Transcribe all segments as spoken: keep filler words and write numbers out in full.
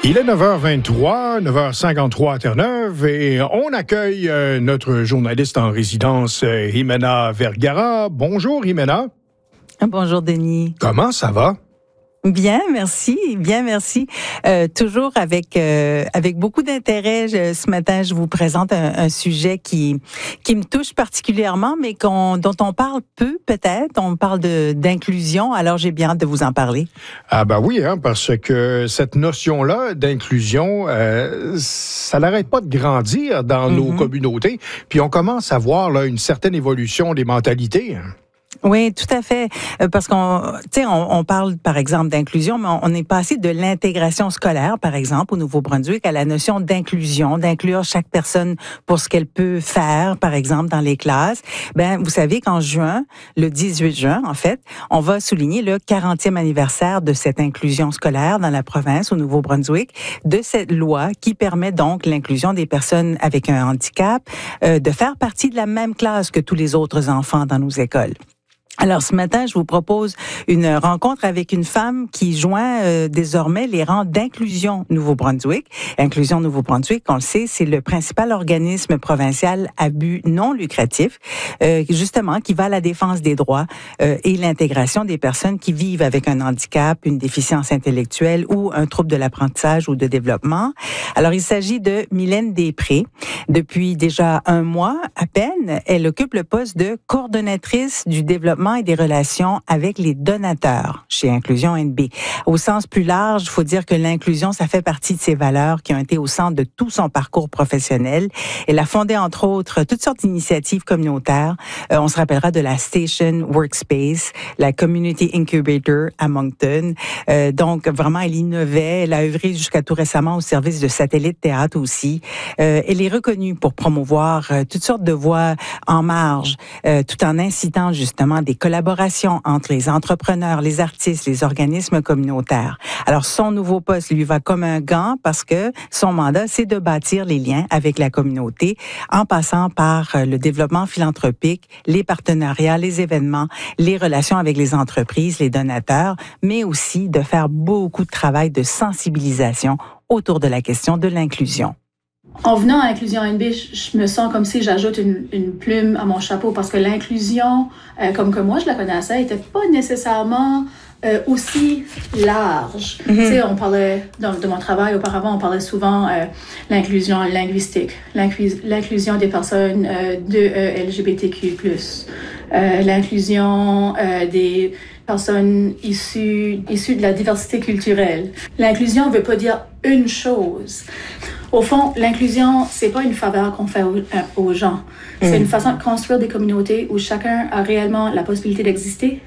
Il est neuf heures vingt-trois, neuf heures cinquante-trois à Terre-Neuve et on accueille euh, notre journaliste en résidence, euh, Jimena Vergara. Bonjour, Jimena. Bonjour, Denis. Comment ça va? Bien, merci, bien, merci. Euh, toujours avec euh, avec beaucoup d'intérêt. Je, ce matin, je vous présente un, un sujet qui qui me touche particulièrement, mais qu'on, dont on parle peu, peut-être. On parle de d'inclusion. Alors, j'ai bien hâte de vous en parler. Ah ben oui, hein, parce que cette notion-là d'inclusion, euh, ça n'arrête pas de grandir dans mm-hmm. nos communautés. Puis on commence à voir là une certaine évolution des mentalités. Oui, tout à fait. Parce qu'on, tu sais, on, on parle par exemple d'inclusion, mais on, on est passé de l'intégration scolaire, par exemple, au Nouveau-Brunswick, à la notion d'inclusion, d'inclure chaque personne pour ce qu'elle peut faire, par exemple, dans les classes. Ben, vous savez qu'en juin, le dix-huit juin, en fait, on va souligner le quarantième anniversaire de cette inclusion scolaire dans la province, au Nouveau-Brunswick, de cette loi qui permet donc l'inclusion des personnes avec un handicap, euh, de faire partie de la même classe que tous les autres enfants dans nos écoles. Alors, ce matin, je vous propose une rencontre avec une femme qui joint euh, désormais les rangs d'Inclusion Nouveau-Brunswick. Inclusion Nouveau-Brunswick, on le sait, c'est le principal organisme provincial à but non lucratif, euh, justement, qui va à la défense des droits euh, et l'intégration des personnes qui vivent avec un handicap, une déficience intellectuelle ou un trouble de l'apprentissage ou de développement. Alors, il s'agit de Mylène Després. Depuis déjà un mois à peine, elle occupe le poste de coordonnatrice du développement et des relations avec les donateurs chez Inclusion N B. Au sens plus large, il faut dire que l'inclusion, ça fait partie de ses valeurs qui ont été au centre de tout son parcours professionnel. Elle a fondé, entre autres, toutes sortes d'initiatives communautaires. Euh, on se rappellera de la Station Workspace, la Community Incubator à Moncton. Euh, donc, vraiment, elle innovait. Elle a œuvré jusqu'à tout récemment au service de Satellite Théâtre aussi. Euh, elle est reconnue pour promouvoir euh, toutes sortes de voix en marge, euh, tout en incitant justement des collaborations entre les entrepreneurs, les artistes, les organismes communautaires. Alors, son nouveau poste lui va comme un gant parce que son mandat, c'est de bâtir les liens avec la communauté en passant par le développement philanthropique, les partenariats, les événements, les relations avec les entreprises, les donateurs, mais aussi de faire beaucoup de travail de sensibilisation autour de la question de l'inclusion. En venant à Inclusion N B, je me sens comme si j'ajoute une, une plume à mon chapeau parce que l'inclusion, euh, comme que moi je la connaissais, n'était pas nécessairement euh, aussi large. Mm-hmm. Tu sais, on parlait, dans, de mon travail auparavant, on parlait souvent euh, l'inclusion linguistique, l'inclus, l'inclusion des personnes euh, de euh, L G B T Q plus, euh, l'inclusion euh, des personnes issues, issues de la diversité culturelle. L'inclusion ne veut pas dire une chose. Au fond, l'inclusion, c'est pas une faveur qu'on fait aux, aux gens. C'est mmh. une façon de construire des communautés où chacun a réellement la possibilité d'exister,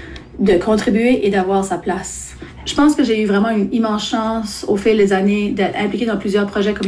de contribuer et d'avoir sa place. Je pense que j'ai eu vraiment une immense chance au fil des années d'être impliquée dans plusieurs projets communautaires.